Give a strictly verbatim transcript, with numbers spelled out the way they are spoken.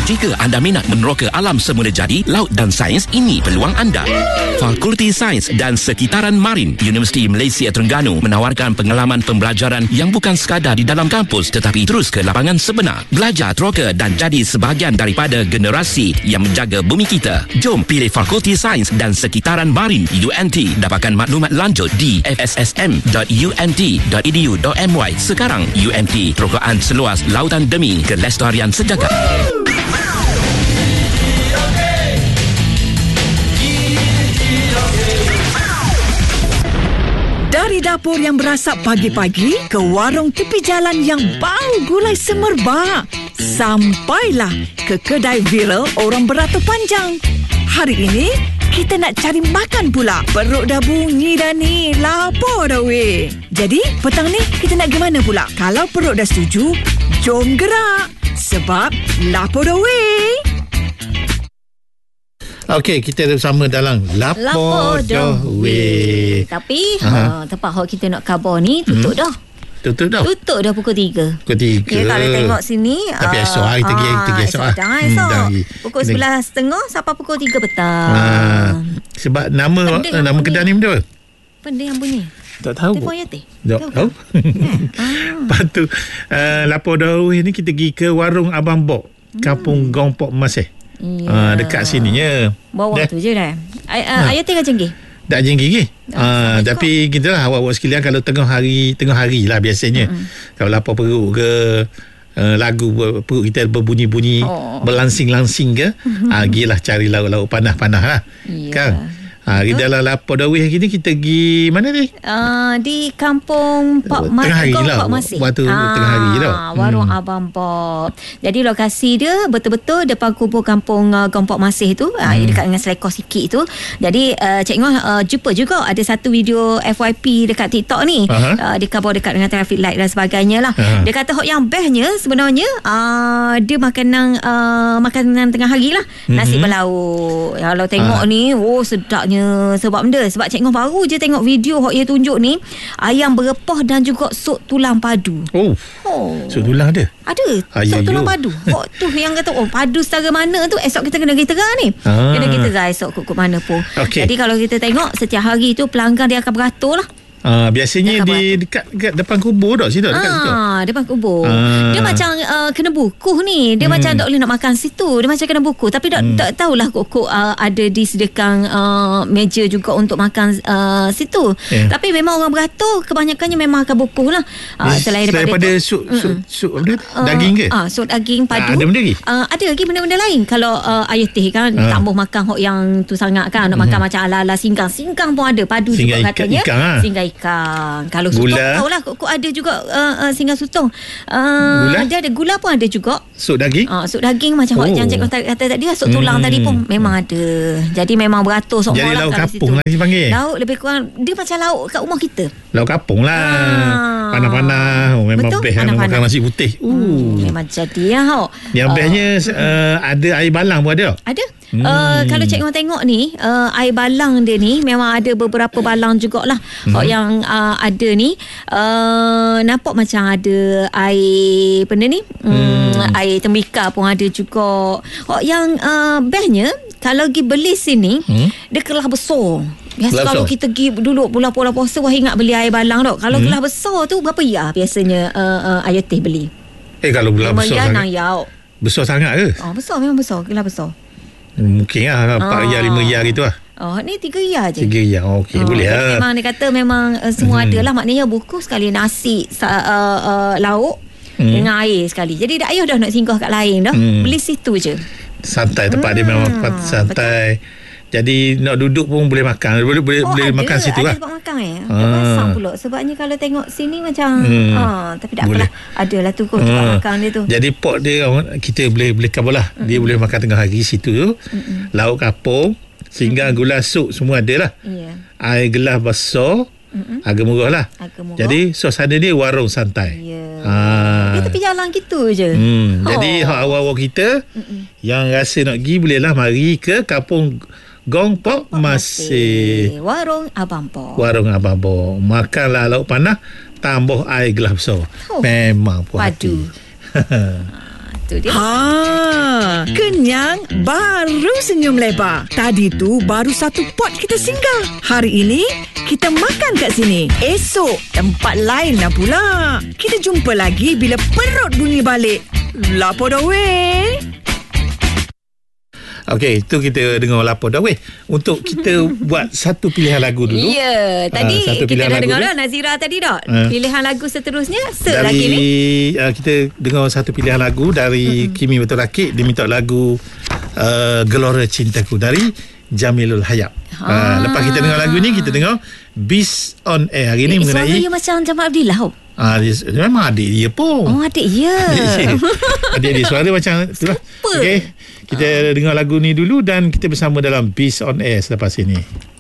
Jika anda minat meneroka alam semula jadi, laut dan sains, ini peluang anda. Fakulti Sains dan Sekitaran Marin Universiti Malaysia Terengganu menawarkan pengalaman pembelajaran yang bukan sekadar di dalam kampus tetapi terus ke lapangan sebenar. Belajar teroka dan jadi sebahagian daripada generasi yang menjaga bumi kita. Jom pilih Fakulti Sains dan Sekitaran Marin U N T. Dapatkan maklumat lanjut di f s s m dot u n t dot e d u dot m y. Sekarang U N T, terokaan seluas lautan demi kelestarian sejagat. Dari dapur yang berasap pagi-pagi ke warung tepi jalan yang bau gulai semerbak, sampailah ke kedai viral orang beratur panjang. Hari ini kita nak cari makan pula. Perut dah bunyi dah ni, lapar dah weh. Jadi petang ni kita nak gimana pula? Kalau perut dah setuju, jom gerak. Sebab lapar dah weh. Okey, kita bersama dalam Lapor Dah Weh. Tapi uh, tempat hot kita nak khabar ni tutup hmm. dah. Tutup dah? Tutup dah pukul tiga. Pukul tiga. Ya, kalau tengok sini. Tapi esok lah, kita pergi esok, esok lah. Dah esok. Hmm, pukul sebelas setengah sampai pukul tiga petang. Ha, sebab nama Pendek nama kedai ni benda apa? Benda yang bunyi. Tak tahu. Telefon Yati. Tak tahu. Lepas tu, uh, Lapor Dah Weh ni kita pergi ke warung Abang Bok, Kampung Gong Pok Masih. Ya. Ah, dekat sini ya. Bawah tu je dah. Ay, uh, ha. Ayah tengah jenggih. Tak jenggih. Ah, tapi kita lah awak-awak sekalian, kalau tengah hari tengah hari lah biasanya. Mm-hmm. Kalau lapar perut ke, uh, lagu perut kita berbunyi-bunyi, oh. berlangsing-langsing ke, mm-hmm. ah, gilah cari lauk-lauk panas-panas lah. Yeah. Kan? Ha, di dalam Lapor Dah Weh hari ni kita pergi mana ni? Uh, di Kampung Pak Mas. Tengah hari lah. Waktu ah, tengah hari tau. Warung hmm. Abang Bob. Jadi lokasi dia betul-betul depan kubur Kampung uh, Gong Pok Masih tu. Hmm. Uh, dekat dengan Selekor sikit tu. Jadi uh, Cik Ngah uh, jumpa juga ada satu video F Y P dekat TikTok ni. Uh, dia khabar dekat dengan traffic light dan sebagainya lah. Uh-huh. Dia kata hot yang bestnya sebenarnya uh, dia makanan uh, makanan tengah hari lah. Mm-hmm. Nasi berlauk. Kalau tengok uh. ni, oh sedapnya. Sebab benda Sebab Cik Ngah baru je tengok video hok ia tunjuk ni, ayam berepah dan juga sup tulang padu. Oh, oh. Sup tulang ada? Ada. Ayuh, sup tulang yuh. padu. Hok tu yang kata oh padu setara mana tu, esok kita kena kita gerak ni. ah. Kena kita gerak esok kut-kut mana pun. Okay. Jadi kalau kita tengok setiap hari tu pelanggan dia akan beratur lah. Ah, biasanya di dekat, dekat depan kubur tak situ, dekat ah, situ. Depan kubur. Ah. Dia macam uh, kena bukuh ni. Dia hmm. macam tak boleh nak makan situ. Dia macam kena bukuh. Tapi tak, hmm. tak tahulah kok-kok uh, ada disediakan uh, meja juga untuk makan uh, situ. Yeah. Tapi memang orang beratur kebanyakannya memang akan bukuh lah. Uh, selain daripada, daripada sup, sup, sup apa uh, daging ke? Ah, uh, sup daging padu. Ah, ada benda lagi? Uh, ada lagi benda-benda lain. Kalau uh, ayah teh kan uh. tak mahu makan hok yang tu sangat kan. Nak uh-huh. makan macam ala-ala singkang. Singkang pun ada. Padu singgang juga katanya. Ikan, ha? Singgang ikan. Kalau sutong tahulah kok, kok ada juga uh, uh, singgah sutong. Uh, dia ada gula pun ada juga. Sup daging? Uh, sup daging macam oh. yang Cik kata, kata tadi lah, sup tulang hmm. tadi pun memang ada. Jadi memang beratur sok. Jadi lauk kapung lah dia panggil. Lauk lebih kurang dia macam lauk kat rumah kita. Lauk kapung lah. Ah. Panas-panas. Oh, memang betul? Best lah makan nasi putih. Uh. Hmm, memang jadi ya. Yang uh, bestnya uh, ada air balang pun ada. Ada. Hmm. Uh, kalau Cik Ngah tengok ni uh, air balang dia ni memang ada beberapa balang jugalah. hmm. Yang uh, ada ni uh, nampak macam ada air benda ni hmm. Hmm, air tembikar pun ada juga. Oh, yang uh, bestnya kalau pergi beli sini hmm. dia kelah besar. Biasa kelah kalau besar. Kita pergi dulu bulan-bulan puasa wah ingat beli air balang tak. Kalau hmm. kelah besar tu berapa ya biasanya uh, uh, ayah teh beli? Eh kalau belah besar sangat ya. Besar sangat ke? Oh, besar memang besar, kelah besar. Mungkin lah empat riyal, lima riyal gitu lah. Oh, ni tiga riyal je. Tiga riyal, okey, oh, boleh lah. Memang dia kata memang uh, semua hmm. ada lah. Maknanya buku sekali nasi, uh, uh, lauk hmm. dengan air sekali. Jadi dah ayah dah nak singgah kat lain dah. Hmm. Beli situ je. Santai, tempat hmm. dia memang santai. Betul. Jadi nak duduk pun boleh makan. Boleh boleh, oh, boleh makan situ lah. Ada tempat makan eh. Tak ah. pasang pula. Sebabnya kalau tengok sini macam hmm. ha, tapi tak boleh. Apalah. Adalah tu kot tempat hmm. makan dia tu. Jadi pot dia kita boleh boleh cover lah. Mm-mm. Dia boleh makan tengah hari situ tu. Mm-mm. Lauk kapung, sehingga mm-mm. gula sup semua ada lah. Yeah. Air gelas besar. Mm-mm. Harga murah lah. Harga murah. Jadi suasana dia warung santai. Yeah. Ha. Dia tepi jalan gitu je. Hmm. Oh. Jadi awal-awal kita Mm-mm. yang rasa nak pergi bolehlah mari ke Kampung Gong Pok Masih. Warung Abang Pok. Warung Abang Pok. Makanlah lauk panas, tambah air gelas besar. Oh. Memang puas hati. Padu. Tu dia. Ha, kenyang baru senyum lebar. Tadi tu baru satu pot kita singgah. Hari ini kita makan kat sini. Esok tempat lain lah pula. Kita jumpa lagi bila perut bunyi balik. Lapor dah weh. Okey, itu kita dengar lapor dah weh. Untuk kita buat satu pilihan lagu dulu. Ya, tadi uh, kita dah dengar dah Nazira tadi dah. Uh, pilihan lagu seterusnya set lagi ni. Uh, kita dengar satu pilihan lagu dari mm-hmm. Kimi Betul Rakit. Dia minta lagu uh, Gelora Cintaku dari Jamilul Hayat. Ha. Uh, lepas kita dengar lagu ni, kita dengar Beast on Air. Hari ni eh, mengenai suara dia macam Jamal Abdillah. Ah, dia, memang adik dia pun. Oh, adik ya. Adik dia suara macam itulah. Okey. Kita ah. dengar lagu ni dulu dan kita bersama dalam Beast on Air selepas ini.